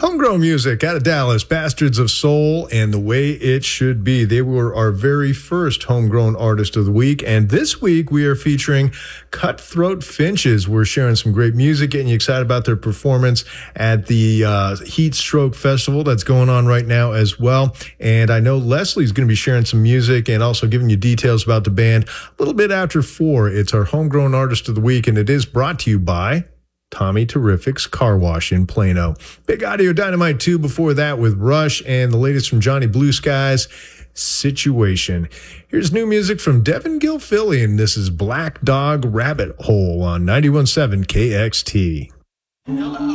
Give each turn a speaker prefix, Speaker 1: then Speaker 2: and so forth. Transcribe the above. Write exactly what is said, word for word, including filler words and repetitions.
Speaker 1: Homegrown music out of Dallas, Bastards of Soul, and The Way It Should Be. They were our very first homegrown artist of the week, and this week we are featuring Cutthroat Finches. We're sharing some great music, getting you excited about their performance at the uh, Heat Stroke Festival that's going on right now as well. And I know Leslie's going to be sharing some music and also giving you details about the band a little bit after four. It's our homegrown artist of the week, and it is brought to you by Tommy Terrific's Car Wash in Plano. Big Audio Dynamite two before that with Rush, and the latest from Johnny Blue Skies, Situation. Here's new music from Devin Gilfillian, and this is Black Dog Rabbit Hole on ninety-one point seven K X T.